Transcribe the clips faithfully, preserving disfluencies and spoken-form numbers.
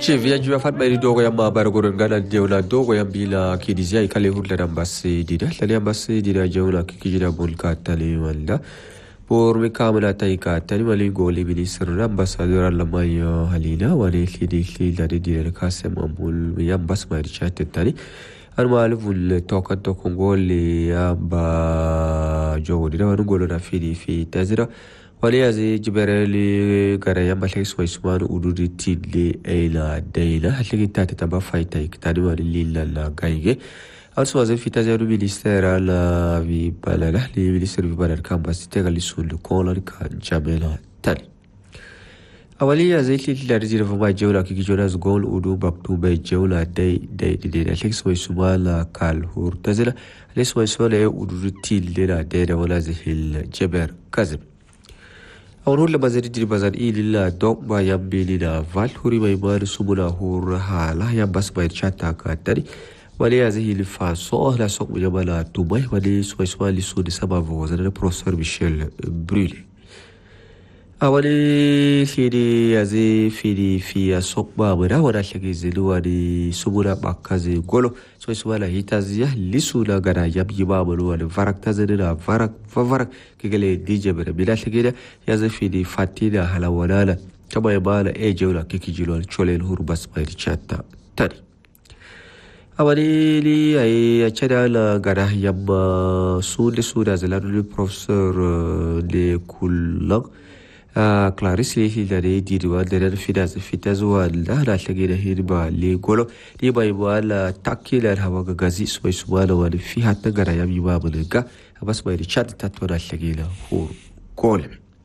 Che via giù a far bene dogo yamma bargoron gana deuna dogo yambila kidizia ikale hurla ambassi dida lani ambassi dida jauna kikijira bulka tali walla por me kamera taika tani mali goli minister ambassador allamayo halina wani lidi lida dida kasem amul yambas ma richate tani almalvul toka to kongoli yamba jogo dida wani golo na fidi fi tazira wani yazi jibereli gara yamba lek sway sumanu ududi tidli eila deila hatligi tati tamba faita iktani wani lilla la gaige also wazi fita zeru ministera la vi balala li minister vi balala kambasi tega li sulu kola li ka jamela tani awali yazi lilla rizira vama jewla kiki jonas gol udu baktube jewla day day day day lek sway sumala kal hur tazila li sway sumala ududi tidli la deila wala zihil jeber kazib أقول لما زرت المزان إلى لا دوق ما يمبي لنا فالهوري ما يمان سمونا هور حالا يمبس ما يرشاتا كاتري ولي هذه الفاسو لا سوق مجمالا تومي ولي سوى سوى لسوني سما فوزنا البروفيسور ميشيل برولي أولي فيني هذه فيني في سوق ما منا وانا شكي زلواني سمونا باكازي قولو سوى سوى لا هيتازيه لسونا غانا يمي مامنو وانا فارك تازننا فارك فارك كيغالي دي جبرا بلا شكينا هذا فيني فاتينا حالا ونانا كما يمالا اي جولا كيكي جلوان شولين هور بس ما يرشاتا تاني أولي لي أي أشياء لا غانا يما سون لسونا زلانو البروفيسور دي كولان آه كلاريس لي هيلاري ديروا درن فيداز فيتازوا لا لا تلاقينا هيربا لي قولوا لي بايبوا لا تاكي لا هوا غازي سوي سوانا ولا في حتى غرا يمي بابلغا بس ما يرشاد تاتونا تلاقينا هو قول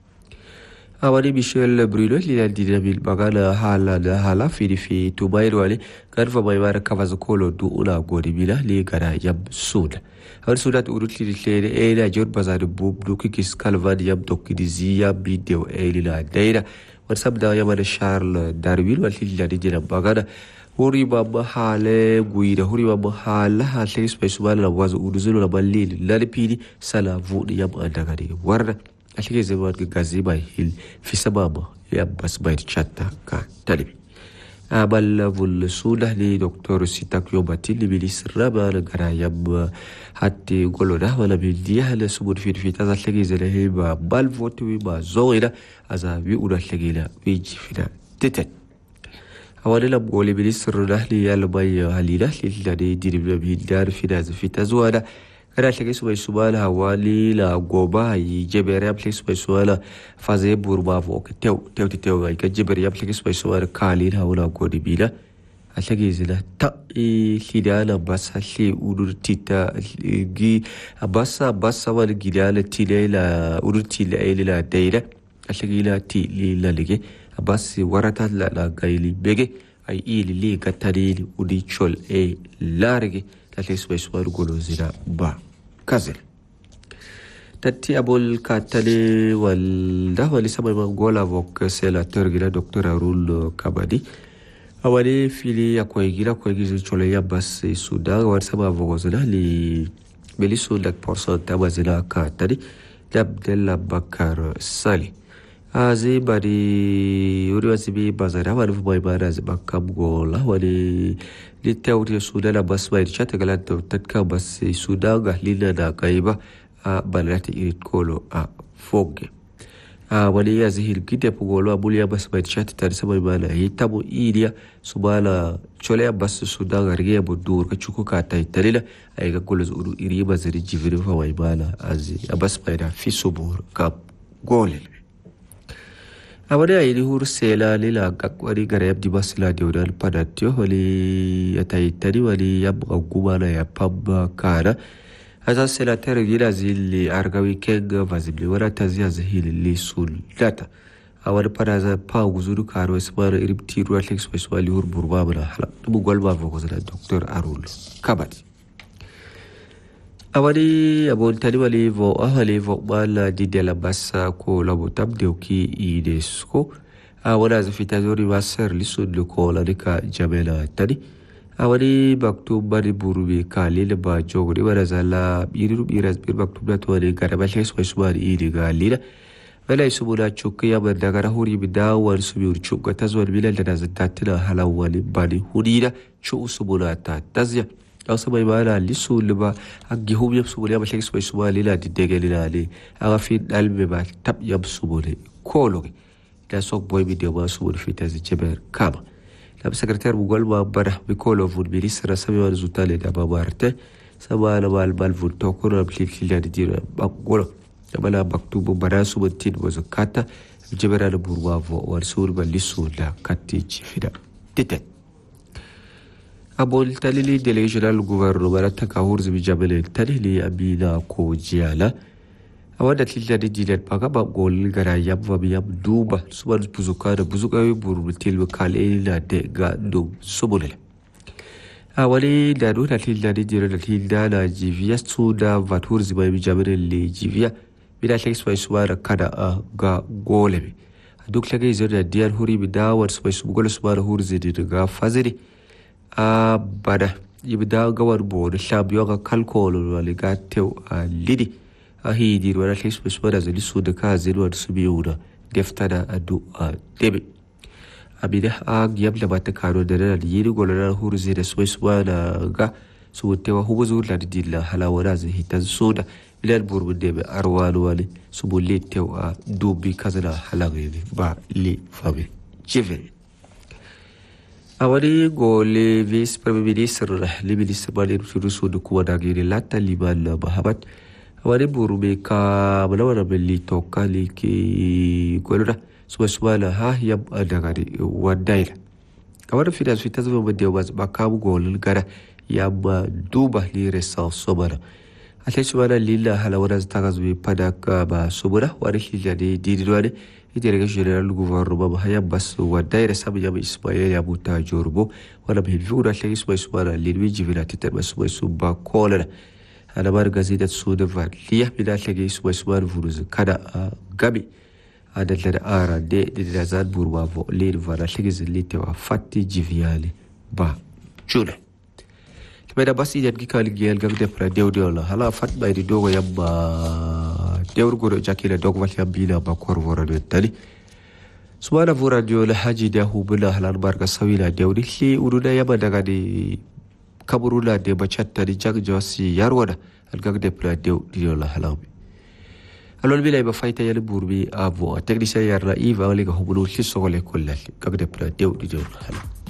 أولي ميشيل برولو لي دينا ميل بغانا حالا لا حالا في في توماير والي كان فما يمارا كافازو كولو دوونا غوري ميلا لي غرا يم سونا هر سودات أورتلي لتلين إيلا جور بازار بوب دوكي كيس كالفان يم توكي ديزيا بيديو إيلي لا دايرا ورسام دا يمان شارل داروين والتلي لاني جنا باغانا هوري ماما حالة غويرا هوري ماما حالة حالة سبيسوان لوازو أورزلو لمالين لاني بيني سالا فوني يم أندغاني ورنا أشكي زمان غازي باي هيل في سماما يم بس باي تشاتا كان تاني عمل فولسونا لي دكتور سيتاك يوماتين لي مينيستر رابا نغرا يم حتى يقولوا ده ولا بيديها لسمون في في تازا تلاقي زلهي ما بالفوت وما زوينا أزا بيقولوا تلاقي لا بيجي فينا تتن أولا لما قولي مينيستر نحلي يالماي هلينا للي ديري بنا بيدار فينا في تازوانا كان تلاقي سمي سمانا هوالي لا قوبا يجبر يم تلاقي سمي سمانا فازي بورما فوق تيو تيو تيو غاي كجبر يم تلاقي سمي سمانا كالين هولا قولي بينا أتلاقي زلا تا ليدانا بس هاللي أورو تيتا جي بس بس وان جيلانا تيلا لا أورو تيلا إلى لا دايرة أتلاقي لا تي لا لقي بس ورثة لا لا غايلي بيجي أي إلي لي كتاريل ودي شول إيه لارجي تلاقي سوي سوي رجولو زلا با كازل تتي أبول كاتالي والده واللي سمع مقولة فوق سلا ترجلا دكتور أرول كابادي أولي فيلي أكوي جيلا أكوي جيزو شوليا بس السودان ورسما فوزنا لي بليسو لك برسان تامزنا كاتالي لابدل بكر سالي هذه باري يوريوسي بي بازارا وانف باي بارز بكام غولا ولي للتوري السودان بس ما يرشات غلان تتكا بس السودان غهلينا ناقايبا بلاتي إيريت كولو فوق ولي هذه الكتة بقولوا أبوليا بس ما يرشات ترسم يمانا هي تابو إيليا سبالا شوليا بس السودان غرقيا بدور كتشوكو كاتا يتاليلا أيغا كولز أولو إريبا زري جيفينو فما يمانا أزي بس ما يرى في سبور كاب غولي أولا يلي هو رسالة للا قاقواني غريب دي باسلا ديونان باناتيو ولي يتايتاني ولي يبغى قوانا يبام كانا هذا السلة ترغيلا زي اللي أرغوي كنغ فازبلي ولا تزيا زهيل اللي سول لاتا أولا بانازا باو غزورو كارو اسمانا إريب تيرو أتليكس ويسوالي هور بربامنا حلا نمو قلبا فوقزنا دكتور أرول كابات أولي أبون تاني ولي فو أهلي فو مالا دي ديلا باسا كو لابو تبديو كي إيديسكو أولا زفي تازوري ماسر لسون لكولا نكا جاميلا تاني أولي مكتوب باني بروبي كالي لما جوغري ونزالا بيرو بيراز بير مكتوب نتواني غربال حيس ويسوان إيدي غالينا wala isubula chukiya bandagara huri bidawa subur chuka tazwal bilal da zatatina halawali bani hurida chu subula ta tazya aw sabay bala lisu liba aggi hum yabsubula ba shekis bay subali la didege lila ali aga fi dalbe ba tab yabsubule kologi da sok boy bi de ba subul fi tazi cheber kama la secrétaire bugol ba bara bi kolo vul bi lisra sabi wa zutale da babarte sabala bal bal vul to ko na bli kila di dira ba golo bala baktubu bara subutin wa zakata jebera da burwa vo war sul ba lisu la katti chifida titet abol talili dele general gouvernement ta kahur zibi jabale talili abila ko jiala awada tilda di jilet paga ba gol gara yabwa bi yab duba subar buzuka da buzuka wi burbutil bi kale la de ga do subule awali da do tilda di jira da tilda la jivia suda vatur zibi bi jabale le jivia bila sheks bai subara kada ga golebe duk lage zir da diyar huri bi dawar bai subugol subara hur zidi daga faziri a bada ibda gawar bodo shabiyo ga kalkolo wali ga tew a lidi a hidi wala sheks bai subara zali su da ka zilwa da su biyu da defta da adu a debe abida a giyab da bata karo da da yiri gololar hur zidi da bai subara ga su tewa hubu zuwa da dilla halawara zai hitan soda bilal burbu debe arwalu wali subuli tewa dubi kazana halagini ba li fami jivel awari gole vice premier ministre li ministre bali rusu du kuwa dagiri lata liban bahabat awari burbe ka balawana belli tokali ki golura suba suba la ha yab adagari wadaila awari fidas fitas ba dewa ba kabu golul gara yabba duba li resa sobara ate subana lilla halawara tagazbi padaka ba subura wari hijade didirwade idirga general gouvernement ba haya bas wa daire sabu yaba ismail ya buta jorbo wala bi vura tle ismail subana lilwi jivila tete ba subay subba kola ala bar gazida suda va liya bila tle ismail subana vuruz kada gabi adalla ara de de zad burwa vo lir vara tle zilite wa fatti jiviali ba chula beda basi jam ki kali gel gam de pra dew dew la hala fat bay di dogo yabba dewr godo jakila dog wal yabila ba kor wora de tali subhana fu radio la haji da hu bula halal barka sawila dewdi li ududa yaba daga di kaburula de ba chatta di jag josi yarwada al gag de pra dew di la halabi alol bila ba fayta yal burbi avo technicien yarra iva wali ga hubulu li sogole kullal gag de pra dew di la halabi